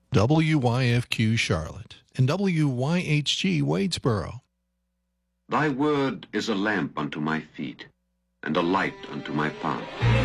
WYFQ Charlotte and WYHG Wadesboro. Thy word is a lamp unto my feet, and a light unto my path.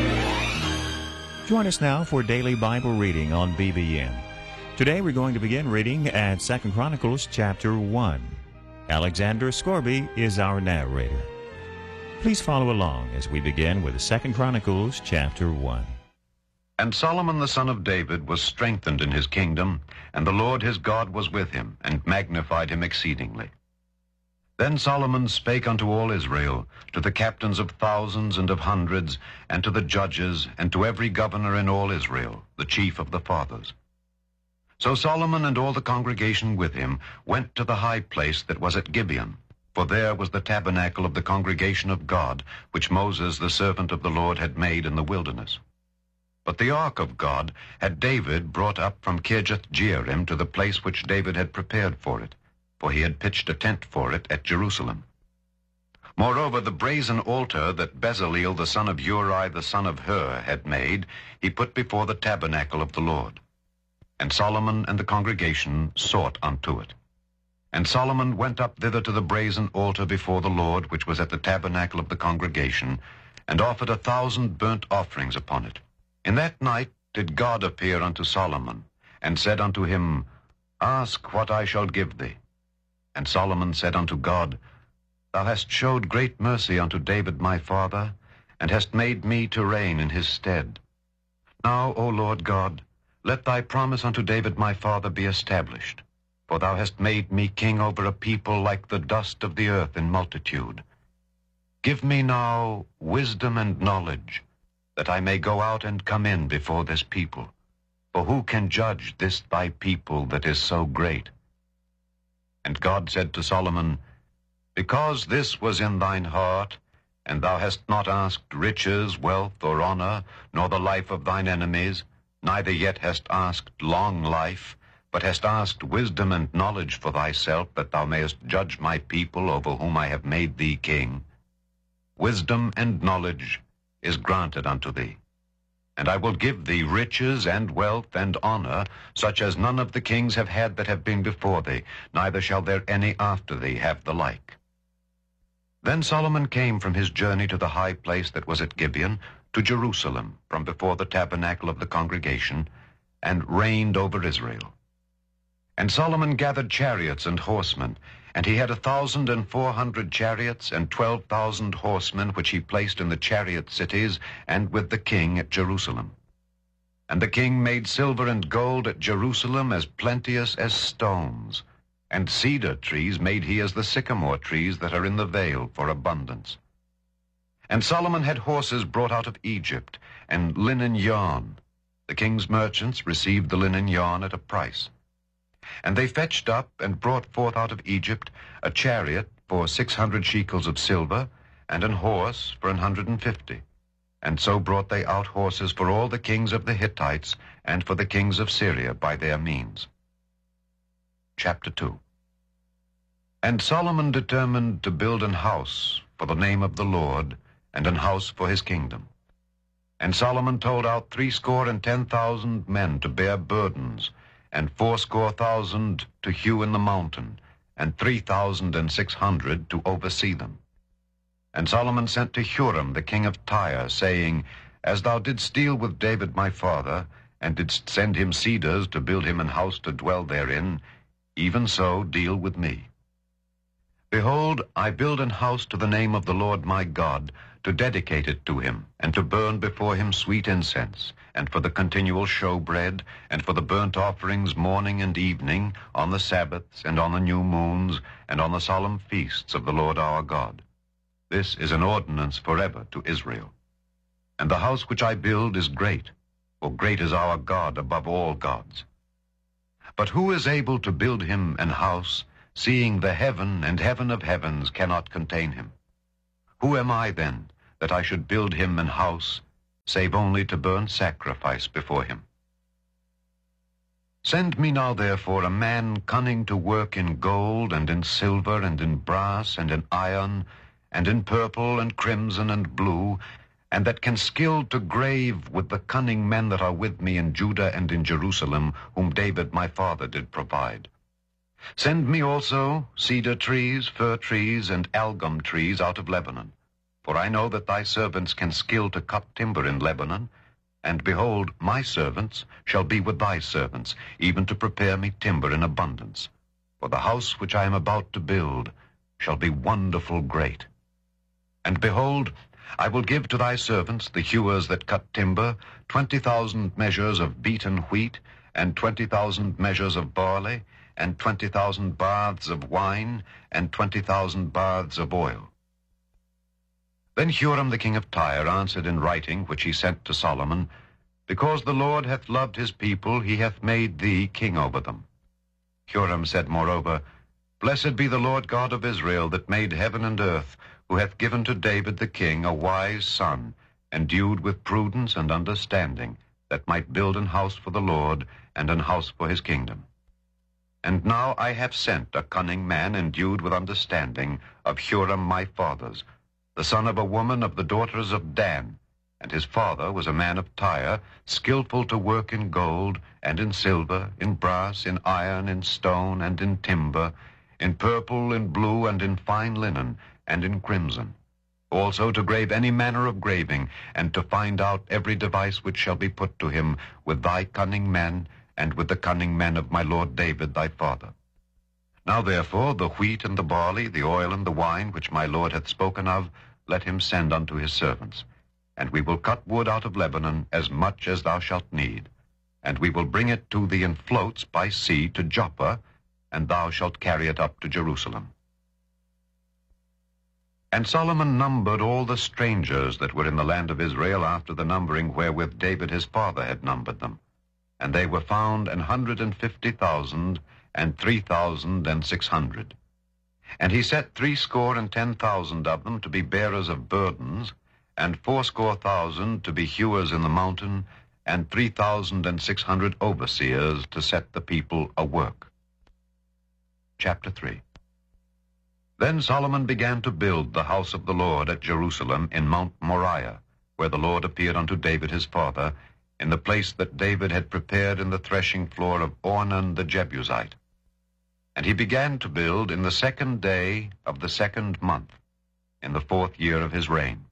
Join us now for daily Bible reading on BBN. Today we're going to begin reading at 2 Chronicles chapter 1. Alexander Scorby is our narrator. Please follow along as we begin with 2 Chronicles chapter 1. And Solomon the son of David was strengthened in his kingdom, and the Lord his God was with him, and magnified him exceedingly. Then Solomon spake unto all Israel, to the captains of thousands and of hundreds, and to the judges, and to every governor in all Israel, the chief of the fathers. So Solomon and all the congregation with him went to the high place that was at Gibeon, for there was the tabernacle of the congregation of God, which Moses the servant of the Lord had made in the wilderness. But the ark of God had David brought up from Kirjath-jearim to the place which David had prepared for it, for he had pitched a tent for it at Jerusalem. Moreover, the brazen altar that Bezaleel the son of Uri the son of Hur had made, he put before the tabernacle of the Lord. And Solomon and the congregation sought unto it. And Solomon went up thither to the brazen altar before the Lord, which was at the tabernacle of the congregation, and offered 1,000 burnt offerings upon it. In that night did God appear unto Solomon, and said unto him, Ask what I shall give thee. And Solomon said unto God, Thou hast showed great mercy unto David my father, and hast made me to reign in his stead. Now, O Lord God, let thy promise unto David my father be established, for thou hast made me king over a people like the dust of the earth in multitude. Give me now wisdom and knowledge, that I may go out and come in before this people. For who can judge this thy people that is so great? And God said to Solomon, Because this was in thine heart, and thou hast not asked riches, wealth, or honor, nor the life of thine enemies, neither yet hast asked long life, but hast asked wisdom and knowledge for thyself, that thou mayest judge my people over whom I have made thee king. Wisdom and knowledge is granted unto thee. And I will give thee riches and wealth and honor, such as none of the kings have had that have been before thee, neither shall there any after thee have the like. Then Solomon came from his journey to the high place that was at Gibeon, to Jerusalem, from before the tabernacle of the congregation, and reigned over Israel. And Solomon gathered chariots and horsemen, and he had 1,400 chariots and 12,000 horsemen, which he placed in the chariot cities, and with the king at Jerusalem. And the king made silver and gold at Jerusalem as plenteous as stones, and cedar trees made he as the sycamore trees that are in the vale for abundance. And Solomon had horses brought out of Egypt, and linen yarn. The king's merchants received the linen yarn at a price. And they fetched up and brought forth out of Egypt a chariot for 600 shekels of silver, and an horse for 150. And so brought they out horses for all the kings of the Hittites, and for the kings of Syria by their means. Chapter 2. And Solomon determined to build an house for the name of the Lord, and an house for his kingdom. And Solomon told out 70,000 men to bear burdens, and 80,000 to hew in the mountain, and 3,600 to oversee them. And Solomon sent to Huram the king of Tyre, saying, As thou didst deal with David my father, and didst send him cedars to build him an house to dwell therein, even so deal with me. Behold, I build an house to the name of the Lord my God, to dedicate it to him, and to burn before him sweet incense, and for the continual showbread, and for the burnt offerings morning and evening, on the Sabbaths, and on the new moons, and on the solemn feasts of the Lord our God. This is an ordinance forever to Israel. And the house which I build is great, for great is our God above all gods. But who is able to build him an house, seeing the heaven and heaven of heavens cannot contain him? Who am I then, that I should build him an house, save only to burn sacrifice before him? Send me now therefore a man cunning to work in gold, and in silver, and in brass, and in iron, and in purple, and crimson, and blue, and that can skill to grave with the cunning men that are with me in Judah and in Jerusalem, whom David my father did provide. Send me also cedar trees, fir trees, and algum trees out of Lebanon, for I know that thy servants can skill to cut timber in Lebanon, and behold, my servants shall be with thy servants, even to prepare me timber in abundance. For the house which I am about to build shall be wonderful great. And behold, I will give to thy servants, the hewers that cut timber, 20,000 measures of beaten wheat, and 20,000 measures of barley, and 20,000 baths of wine, and 20,000 baths of oil. Then Huram the king of Tyre answered in writing, which he sent to Solomon, Because the Lord hath loved his people, he hath made thee king over them. Huram said moreover, Blessed be the Lord God of Israel, that made heaven and earth, who hath given to David the king a wise son, endued with prudence and understanding, that might build an house for the Lord, and an house for his kingdom. And now I have sent a cunning man endued with understanding of Huram my father's, the son of a woman of the daughters of Dan, and his father was a man of Tyre, skillful to work in gold, and in silver, in brass, in iron, in stone, and in timber, in purple, in blue, and in fine linen, and in crimson. Also to grave any manner of graving, and to find out every device which shall be put to him with thy cunning men, and with the cunning men of my lord David thy father. Now therefore the wheat and the barley, the oil and the wine, which my lord hath spoken of, let him send unto his servants. And we will cut wood out of Lebanon as much as thou shalt need. And we will bring it to thee in floats by sea to Joppa, and thou shalt carry it up to Jerusalem. And Solomon numbered all the strangers that were in the land of Israel after the numbering wherewith David his father had numbered them. And they were found 150,000 and 3,600. And he set 70,000 of them to be bearers of burdens, and 80,000 to be hewers in the mountain, and 3,600 overseers to set the people a work. Chapter 3. Then Solomon began to build the house of the Lord at Jerusalem in Mount Moriah, where the Lord appeared unto David his father, in the place that David had prepared in the threshing floor of Ornan the Jebusite. And he began to build in the 2nd day of the 2nd month, in the 4th year of his reign.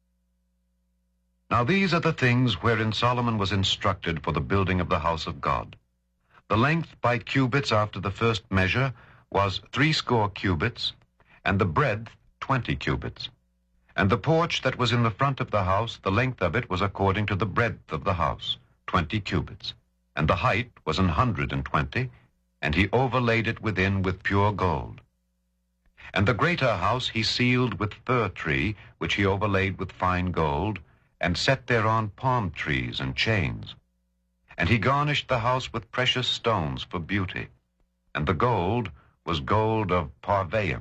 Now these are the things wherein Solomon was instructed for the building of the house of God. The length by cubits after the first measure was 80 cubits, and the breadth 20 cubits. And the porch that was in the front of the house, the length of it was according to the breadth of the house, 20 cubits. And the height was 120, and he overlaid it within with pure gold. And the greater house he sealed with fir tree, which he overlaid with fine gold, and set thereon palm trees and chains. And he garnished the house with precious stones for beauty, and the gold was gold of Parvaim.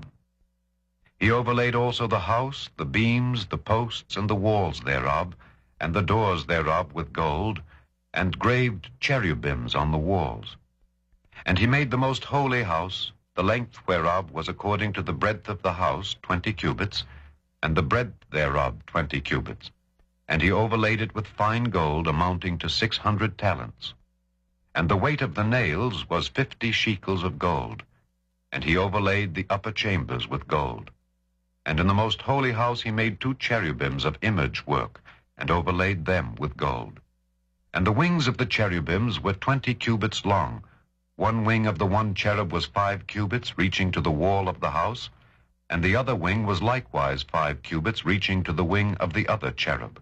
He overlaid also the house, the beams, the posts, and the walls thereof, and the doors thereof with gold, and graved cherubims on the walls. And he made the most holy house, the length whereof was according to the breadth of the house 20 cubits, and the breadth thereof 20 cubits. And he overlaid it with fine gold amounting to 600 talents. And the weight of the nails was 50 shekels of gold. And he overlaid the upper chambers with gold. And in the most holy house he made 2 cherubims of image work, and overlaid them with gold. And the wings of the cherubims were 20 cubits long. One wing of the one cherub was 5 cubits, reaching to the wall of the house, and the other wing was likewise 5 cubits, reaching to the wing of the other cherub.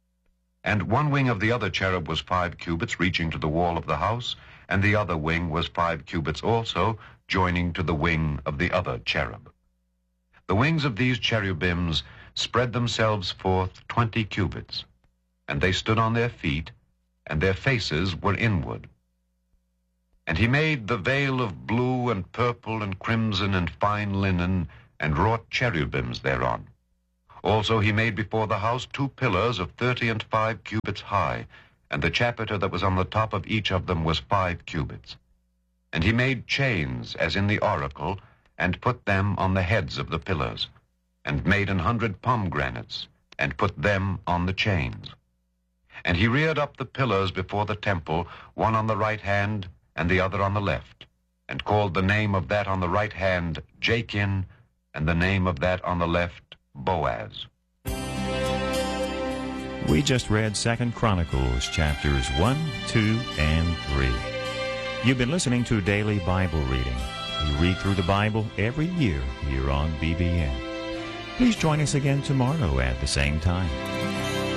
And one wing of the other cherub was 5 cubits, reaching to the wall of the house, and the other wing was 5 cubits also, joining to the wing of the other cherub. The wings of these cherubims spread themselves forth 20 cubits, and they stood on their feet, and their faces were inward. And he made the veil of blue and purple and crimson and fine linen, and wrought cherubims thereon. Also he made before the house 2 pillars of 35 cubits high, and the chapiter that was on the top of each of them was 5 cubits. And he made chains, as in the oracle, and put them on the heads of the pillars, and made 100 pomegranates, and put them on the chains. And he reared up the pillars before the temple, one on the right hand and the other on the left, and called the name of that on the right hand Jachin, and the name of that on the left Boaz. We just read 2 Chronicles chapters 1, 2, and 3. You've been listening to Daily Bible Reading. We read through the Bible every year here on BBN. Please join us again tomorrow at the same time.